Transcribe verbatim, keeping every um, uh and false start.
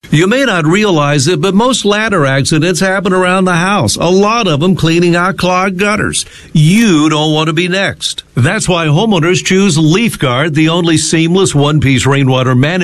You may not realize it, but most ladder accidents happen around the house, a lot of them cleaning out clogged gutters. You don't want to be next. That's why homeowners choose Leaf Guard, the only seamless one-piece rainwater management